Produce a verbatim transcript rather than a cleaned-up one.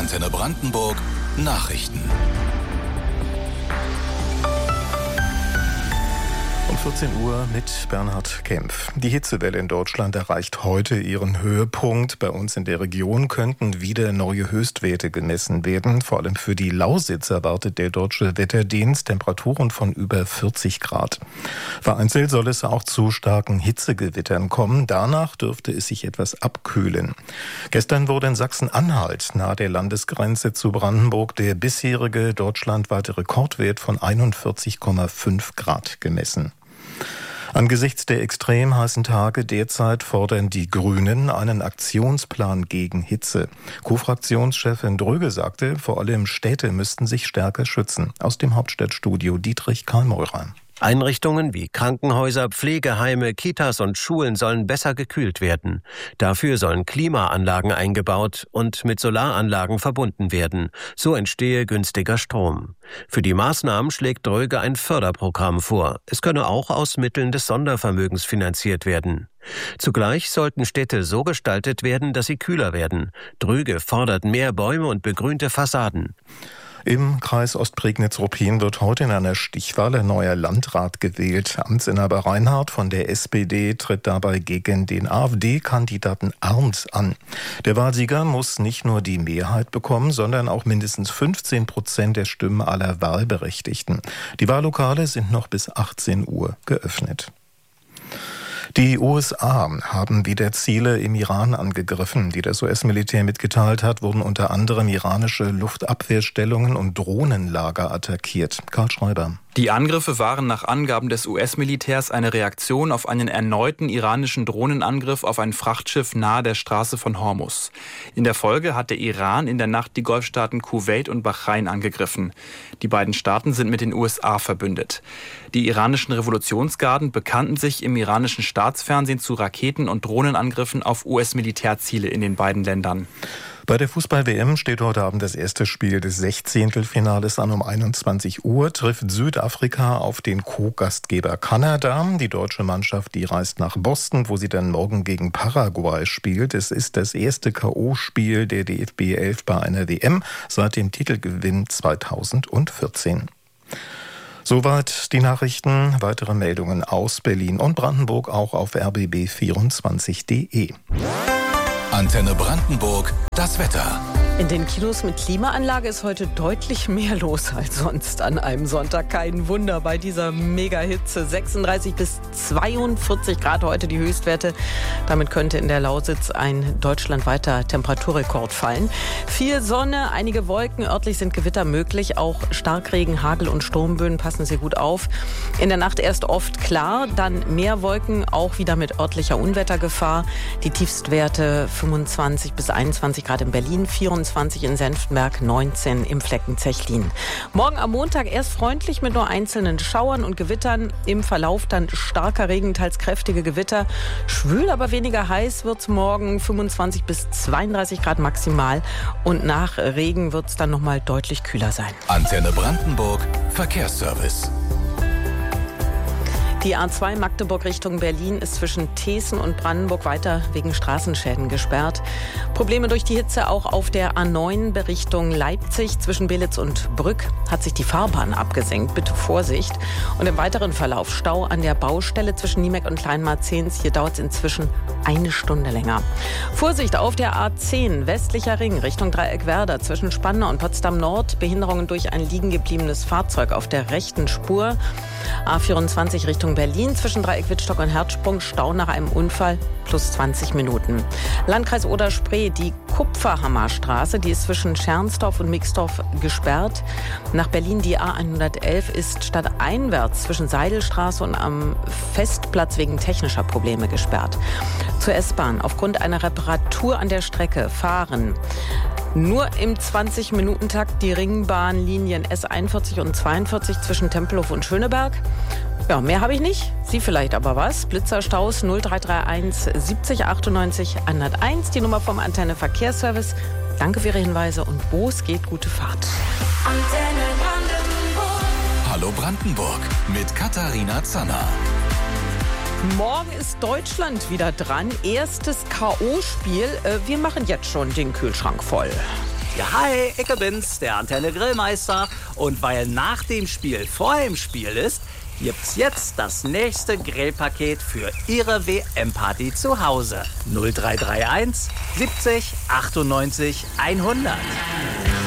Antenne Brandenburg Nachrichten. Um vierzehn Uhr mit Bernhard Kempf. Die Hitzewelle in Deutschland erreicht heute ihren Höhepunkt. Bei uns in der Region könnten wieder neue Höchstwerte gemessen werden. Vor allem für die Lausitz erwartet der Deutsche Wetterdienst Temperaturen von über vierzig Grad. Vereinzelt soll es auch zu starken Hitzegewittern kommen. Danach dürfte es sich etwas abkühlen. Gestern wurde in Sachsen-Anhalt nahe der Landesgrenze zu Brandenburg der bisherige deutschlandweite Rekordwert von einundvierzig Komma fünf Grad gemessen. Angesichts der extrem heißen Tage derzeit fordern die Grünen einen Aktionsplan gegen Hitze. Co-Fraktionschefin Dröge sagte, vor allem Städte müssten sich stärker schützen. Aus dem Hauptstadtstudio Dietrich Karl-Meurer. Einrichtungen wie Krankenhäuser, Pflegeheime, Kitas und Schulen sollen besser gekühlt werden. Dafür sollen Klimaanlagen eingebaut und mit Solaranlagen verbunden werden. So entstehe günstiger Strom. Für die Maßnahmen schlägt Dröge ein Förderprogramm vor. Es könne auch aus Mitteln des Sondervermögens finanziert werden. Zugleich sollten Städte so gestaltet werden, dass sie kühler werden. Dröge fordert mehr Bäume und begrünte Fassaden. Im Kreis Ostprignitz-Ruppin wird heute in einer Stichwahl ein neuer Landrat gewählt. Amtsinhaber Reinhardt von der S P D tritt dabei gegen den AfD-Kandidaten Arndt an. Der Wahlsieger muss nicht nur die Mehrheit bekommen, sondern auch mindestens fünfzehn Prozent der Stimmen aller Wahlberechtigten. Die Wahllokale sind noch bis achtzehn Uhr geöffnet. Die U S A haben wieder Ziele im Iran angegriffen. Wie das U S-Militär mitgeteilt hat, wurden unter anderem iranische Luftabwehrstellungen und Drohnenlager attackiert. Karl Schreiber. Die Angriffe waren nach Angaben des U S-Militärs eine Reaktion auf einen erneuten iranischen Drohnenangriff auf ein Frachtschiff nahe der Straße von Hormuz. In der Folge hat der Iran in der Nacht die Golfstaaten Kuwait und Bahrain angegriffen. Die beiden Staaten sind mit den U S A verbündet. Die iranischen Revolutionsgarden bekannten sich im iranischen Staatsfernsehen zu Raketen- und Drohnenangriffen auf U S-Militärziele in den beiden Ländern. Bei der Fußball-W M steht heute Abend das erste Spiel des Sechzehntelfinales an. Um einundzwanzig Uhr trifft Südafrika auf den Co-Gastgeber Kanada. Die deutsche Mannschaft, die reist nach Boston, wo sie dann morgen gegen Paraguay spielt. Es ist das erste K O-Spiel der D F B elf bei einer W M seit dem Titelgewinn zweitausendvierzehn. Soweit die Nachrichten. Weitere Meldungen aus Berlin und Brandenburg auch auf r b b vierundzwanzig punkt d e. Antenne Brandenburg, das Wetter. In den Kinos mit Klimaanlage ist heute deutlich mehr los als sonst an einem Sonntag. Kein Wunder bei dieser Mega-Hitze. sechsunddreißig bis zweiundvierzig Grad heute die Höchstwerte. Damit könnte in der Lausitz ein deutschlandweiter Temperaturrekord fallen. Viel Sonne, einige Wolken, örtlich sind Gewitter möglich. Auch Starkregen, Hagel und Sturmböen, passen Sie gut auf. In der Nacht erst oft klar, dann mehr Wolken, auch wieder mit örtlicher Unwettergefahr. Die Tiefstwerte fünfundzwanzig bis einundzwanzig Grad in Berlin, vierundzwanzig in Senftenberg, neunzehn im Flecken Zechlin. Morgen am Montag erst freundlich mit nur einzelnen Schauern und Gewittern. Im Verlauf dann starker Regen, teils kräftige Gewitter. Schwül, aber weniger heiß wird's morgen, fünfundzwanzig bis zweiunddreißig Grad maximal. Und nach Regen wird's dann nochmal deutlich kühler sein. Antenne Brandenburg, Verkehrsservice. Die A zwei Magdeburg Richtung Berlin ist zwischen Thesen und Brandenburg weiter wegen Straßenschäden gesperrt. Probleme durch die Hitze auch auf der A neun Richtung Leipzig. Zwischen Belitz und Brück hat sich die Fahrbahn abgesenkt. Bitte Vorsicht. Und im weiteren Verlauf Stau an der Baustelle zwischen Niemeck und Kleinmarzens. Hier dauert es inzwischen eine Stunde länger. Vorsicht auf der A zehn westlicher Ring Richtung Dreieckwerder zwischen Spandau und Potsdam Nord. Behinderungen durch ein liegen gebliebenes Fahrzeug auf der rechten Spur. A vierundzwanzig Richtung Berlin zwischen Dreieck-Wittstock und Herzsprung. Stau nach einem Unfall plus zwanzig Minuten. Landkreis Oder-Spree, die Kupferhammerstraße, die ist zwischen Schernsdorf und Mixdorf gesperrt. Nach Berlin die A hundertelf ist stadteinwärts zwischen Seidelstraße und am Festplatz wegen technischer Probleme gesperrt. Zur S-Bahn. Aufgrund einer Reparatur an der Strecke fahren nur im zwanzig-Minuten-Takt die Ringbahnlinien S einundvierzig und zweiundvierzig zwischen Tempelhof und Schöneberg. Ja, mehr habe ich nicht. Sie vielleicht aber was. Blitzerstaus null drei drei eins siebzig achtundneunzig hunderteins, die Nummer vom Antenne Verkehrsservice. Danke für Ihre Hinweise und wo es geht, gute Fahrt. Antenne Brandenburg. Hallo Brandenburg mit Katharina Zanner. Morgen ist Deutschland wieder dran. Erstes K O-Spiel. Wir machen jetzt schon den Kühlschrank voll. Ja, hi, ich bin's, der Antenne Grillmeister. Und weil nach dem Spiel vor dem Spiel ist, gibt's jetzt das nächste Grillpaket für Ihre W M-Party zu Hause. null drei drei eins siebzig achtundneunzig hundert.